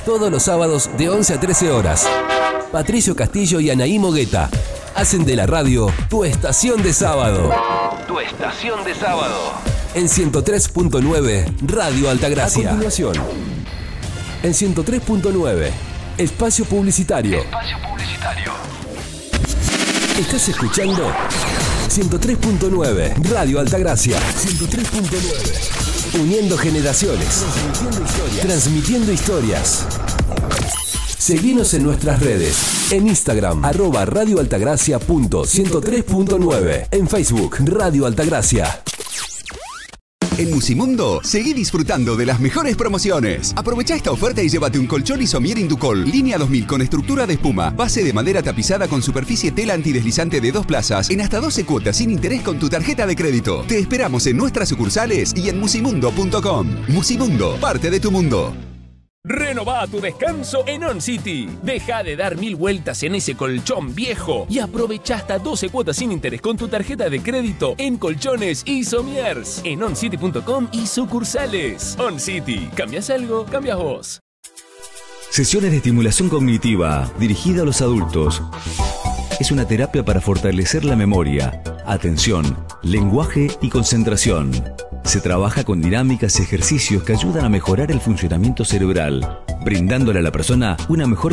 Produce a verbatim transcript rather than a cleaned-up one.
Todos los sábados de once a trece horas. Patricio Castillo y Anaí Mogueta hacen de la radio tu estación de sábado. Tu estación de sábado. En ciento tres punto nueve, Radio Altagracia. A continuación, en ciento tres punto nueve, Espacio Publicitario. Espacio Publicitario. Estás escuchando ciento tres punto nueve, Radio Altagracia. ciento tres punto nueve. Uniendo generaciones. Transmitiendo historias. Transmitiendo historias. Seguinos en nuestras redes. En Instagram, arroba radioaltagracia punto ciento tres punto nueve. En Facebook, Radio Altagracia. En Musimundo, seguí disfrutando de las mejores promociones. Aprovecha esta oferta y llévate un colchón Isomier Inducol, línea dos mil con estructura de espuma, base de madera tapizada con superficie tela antideslizante de dos plazas, en hasta doce cuotas sin interés con tu tarjeta de crédito. Te esperamos en nuestras sucursales y en musimundo punto com. Musimundo, parte de tu mundo. Renová tu descanso en On City. Deja de dar mil vueltas en ese colchón viejo y aprovecha hasta doce cuotas sin interés con tu tarjeta de crédito en colchones y somiers en on city punto com y sucursales. On City. ¿Cambias algo? Cambias vos. Sesiones de estimulación cognitiva dirigida a los adultos. Es una terapia para fortalecer la memoria, atención, lenguaje y concentración. Se trabaja con dinámicas y ejercicios que ayudan a mejorar el funcionamiento cerebral, brindándole a la persona una mejor